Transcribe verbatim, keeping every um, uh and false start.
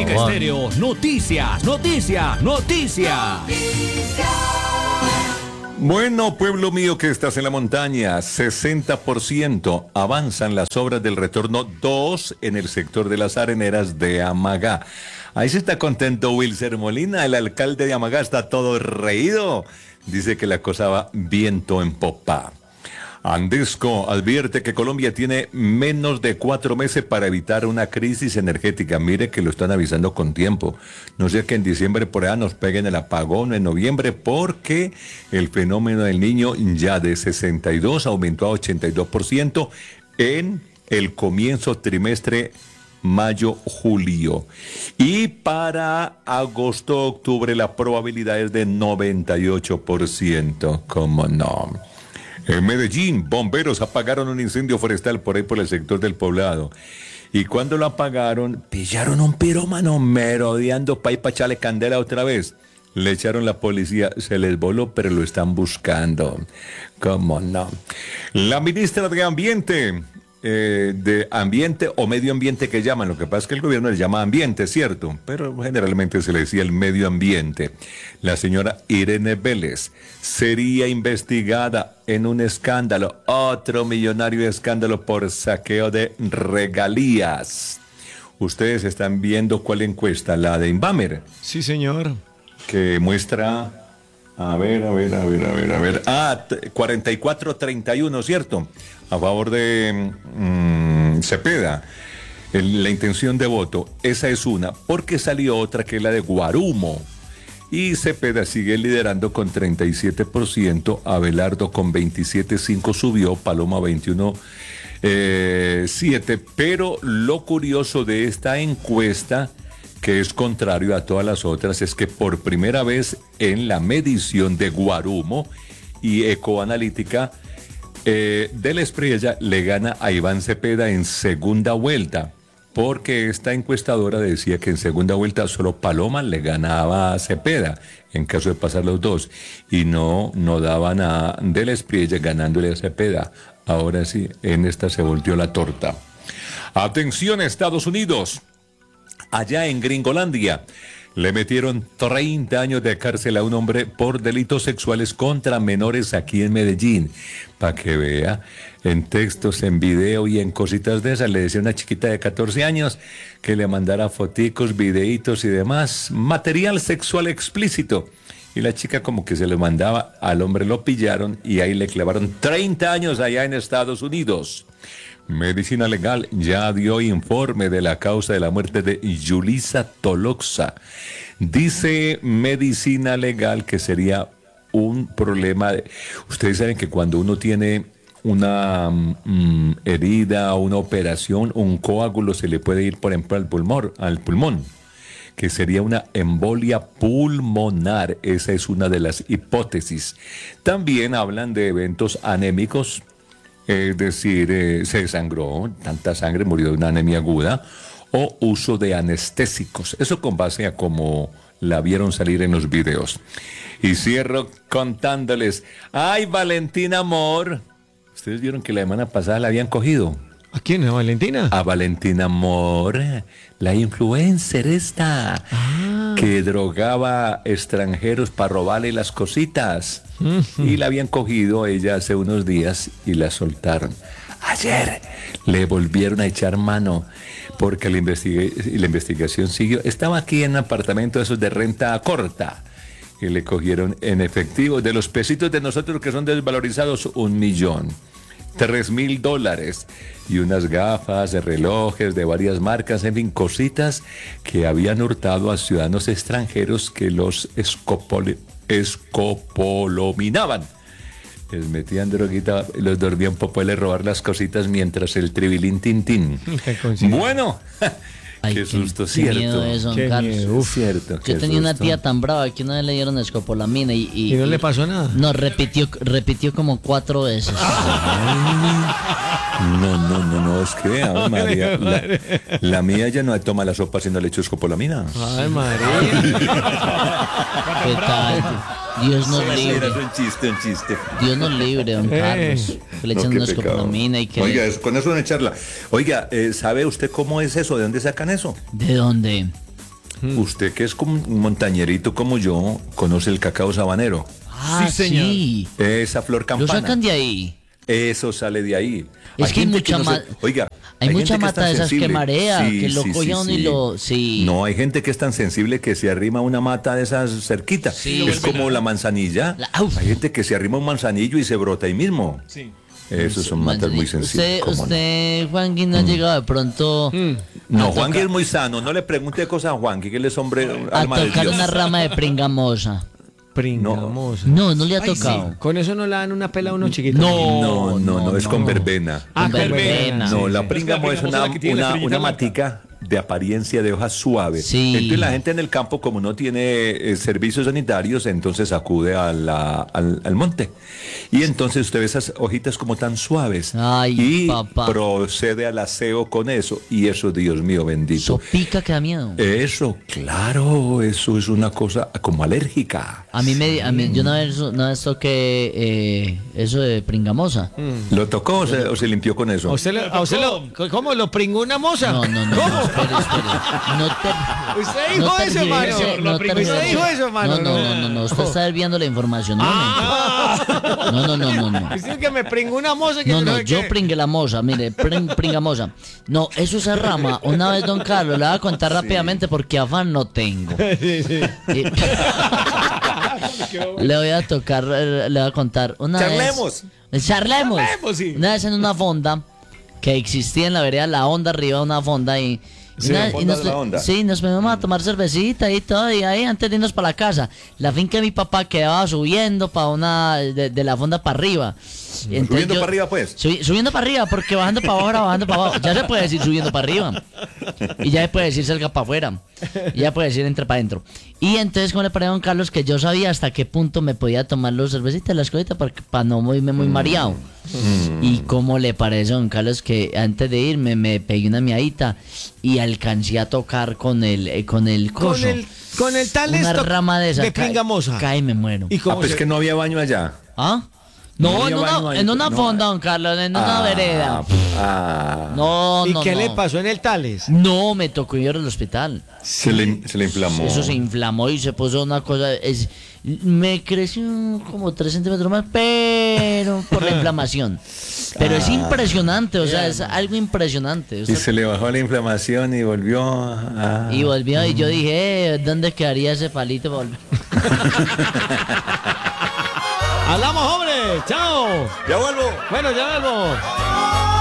América Estéreo, noticias, noticias, noticias. Bueno, pueblo mío que estás en la montaña, sesenta por ciento avanzan las obras del retorno dos en el sector de las areneras de Amagá. Ahí se está contento Wilser Molina, el alcalde de Amagá está todo reído. Dice que la cosa va viento en popa. Andesco advierte que Colombia tiene menos de cuatro meses para evitar una crisis energética. Mire que lo están avisando con tiempo. No sea que en diciembre por allá nos peguen el apagón en noviembre, porque el fenómeno del Niño ya de sesenta y dos aumentó a ochenta y dos por ciento en el comienzo trimestre mayo-julio. Y para agosto-octubre la probabilidad es de noventa y ocho por ciento. ¿Cómo no? En Medellín, bomberos apagaron un incendio forestal por ahí por el sector del Poblado. Y cuando lo apagaron, pillaron un pirómano merodeando pa' y pa' echarle candela otra vez. Le echaron la policía, se les voló, pero lo están buscando. ¿Cómo no? La ministra de Ambiente, eh, de Ambiente o Medio Ambiente que llaman, lo que pasa es que el gobierno le llama ambiente, ¿cierto? Pero generalmente se le decía el medio ambiente. La señora Irene Vélez sería investigada en un escándalo, otro millonario escándalo por saqueo de regalías. Ustedes están viendo cuál encuesta, la de Inbamer. Sí, señor. Que muestra, a ver, a ver, a ver, a ver, a ver. Ah, cuarenta y cuatro treinta y uno, ¿cierto? A favor de mmm, Cepeda. El, la intención de voto, esa es una, porque salió otra que es la de Guarumo. Y Cepeda sigue liderando con treinta y siete por ciento, Abelardo con veintisiete punto cinco por ciento subió, Paloma veintiuno punto siete por ciento, pero lo curioso de esta encuesta, que es contrario a todas las otras, es que por primera vez en la medición de Guarumo y Ecoanalítica, eh, Del Espriella le gana a Iván Cepeda en segunda vuelta, porque esta encuestadora decía que en segunda vuelta solo Paloma le ganaba a Cepeda, en caso de pasar los dos, y no, no daban a Del Espriella ganándole a Cepeda. Ahora sí, en esta se volteó la torta. Atención, Estados Unidos. Allá en Gringolandia le metieron treinta años de cárcel a un hombre por delitos sexuales contra menores aquí en Medellín. Para que vea, en textos, en video y en cositas de esas, le decía a una chiquita de catorce años que le mandara foticos, videitos y demás, material sexual explícito. Y la chica como que se lo mandaba, al hombre lo pillaron y ahí le clavaron treinta años allá en Estados Unidos. Medicina Legal ya dio informe de la causa de la muerte de Yulisa Toloxa. Dice Medicina Legal que sería un problema de... Ustedes saben que cuando uno tiene una mm, herida o una operación, un coágulo se le puede ir, por ejemplo, al pulmón, al pulmón, que sería una embolia pulmonar. Esa es una de las hipótesis. También hablan de eventos anémicos. Es decir, eh, se desangró, tanta sangre, murió de una anemia aguda, o uso de anestésicos. Eso con base a cómo la vieron salir en los videos. Y cierro contándoles, ¡ay, Valentina Amor! Ustedes vieron que la semana pasada la habían cogido. ¿A quién? ¿A Valentina? A Valentina Amor, la influencer esta, ah. que drogaba extranjeros para robarle las cositas. Uh-huh. Y la habían cogido ella hace unos días y la soltaron. Ayer le volvieron a echar mano porque la, investiga- la investigación siguió. Estaba aquí en un apartamento de esos de renta corta y le cogieron en efectivo de los pesitos de nosotros que son desvalorizados un millón. Tres mil dólares y unas gafas, de relojes de varias marcas, en fin, cositas que habían hurtado a ciudadanos extranjeros que los escopole, escopolominaban. Les metían droguita y los dormían para poderle robar las cositas mientras el tribilín tintín. Bueno, Ay, qué susto, qué, cierto. Qué miedo eso, Qué Carlos. miedo, uf, cierto. Yo tenía una tía tan brava que una vez le dieron escopolamina y... ¿Y, ¿Y no le pasó nada? No, repitió, repitió como cuatro veces. No, no, no, no, es que, Ave María, la, la mía ya no toma la sopa si no le echo escopolamina. Ay, María. ¿Qué tal? Dios nos libre. Era un chiste, un chiste. Dios nos libre, don Carlos. Que le echan No, una qué pecado. escopolamina y que... Oiga, le- es- con eso no echarla. Oiga, eh, ¿sabe usted cómo es eso? ¿De dónde sacan eso? ¿De dónde? usted que es como un montañerito como yo, conoce el cacao sabanero. Ah, Sí, señor. sí. Esa flor Lo campana. sacan de ahí. Eso sale de ahí. Es que hay gente mucha no ma- se- Oiga, hay mucha gente que es mata tan de esas que sensible. marea, que lo coge a uno y lo- sí. No, hay gente que es tan sensible que se arrima una mata de esas cerquita. Sí. Es como la manzanilla. La- uf. Hay gente que se arrima un manzanillo y se brota ahí mismo. Sí. Esos son matas muy sensibles. Usted, ¿cómo no? usted, Juan Guín, no ha llegado de pronto No, a Juangui tocar- es muy sano. No le pregunte cosas a Juangui, que él es hombre, a alma de tocar Dios. una rama de pringamosa. Pringamosa. No, no le ha tocado. Con eso no le dan una pela a uno chiquito. No. No, no, no, es no. con verbena. Ah, Con con verbena. verbena. No, Sí, la sí. príngamo es una, la que tiene la una, estrellita una blanca. matica de apariencia de hojas suaves. Sí. Entonces la gente en el campo, como no tiene eh, servicios sanitarios, entonces acude a la- al, al monte. Y entonces usted ve esas hojitas como tan suaves. Ay, y papá. procede al aseo con eso. Y eso, Dios mío bendito. Sopica que da miedo. Eso, claro, eso es una cosa como alérgica. A mí me, a mí, yo una vez, una vez toqué eh, eso de pringamosa. ¿Lo tocó o se, o se limpió con eso? ¿A usted, lo- a usted lo, ¿Cómo? ¿Lo pringó una moza? No, no, no, no, espere, espere. No te, ¿Usted dijo no eso, hermano? tergiverse, Lo no aplicó. ¿Usted tergiverse. dijo eso, hermano? No, no, no, no, no, usted está desviando la información. No, Ah. no, no, no, no, no. Usted que me pringó una moza que No, yo no, sé yo qué. pringué la moza, mire, pring, pringa moza. No, eso es rama. Una vez, don Carlos, le voy a contar rápidamente porque afán no tengo. Sí, sí. Y- le voy a tocar, eh, le voy a contar. Una Charlemos. Vez, charlemos. Charlemos, sí. Una vez en una fonda que existía en la vereda La Honda, arriba de una fonda y. Sí, una- Fonda nos, de La Honda. sí, nos fuimos a tomar cervecita y todo, y ahí antes de irnos para la casa. La finca de mi papá quedaba subiendo para una, de, de la fonda para arriba. Y entonces Subiendo yo- para arriba, pues. Subi- subiendo para arriba, porque bajando para abajo era bajando para abajo. Ya se puede decir subiendo para arriba. Y ya se puede decir salga para afuera. Y ya puede decir entra para adentro. Y entonces, como le parece a don Carlos, que yo sabía hasta qué punto me podía tomar los cervecitas, las cositas, para, para no irme muy mareado. Y como le parece a don Carlos que antes de irme me pegué una miadita y alcancé a tocar con el, eh, con el coso. Con el, con el tal una esto rama de esa. de cae- pringamosa. Cae y me muero. ¿Y Ah, cómo pues se- que no había baño allá. ¿Ah? No No, en había baño una, ahí, en una no. fonda, don Carlos, en una Ah, vereda. Ah, No, ¿Y no, qué no. le pasó en el Tales? No, me tocó ir al hospital. se, le, se le inflamó. Eso se inflamó y se puso una cosa. Es, me creció como tres centímetros más, pero por la inflamación. Pero es impresionante, o sea, es algo impresionante. Y Usted- se le bajó la inflamación y volvió a... Y volvió y yo dije, eh, ¿dónde quedaría ese palito para volver? ¡Hablamos, hombre! ¡Chao! ¡Ya vuelvo! Bueno, ya vuelvo.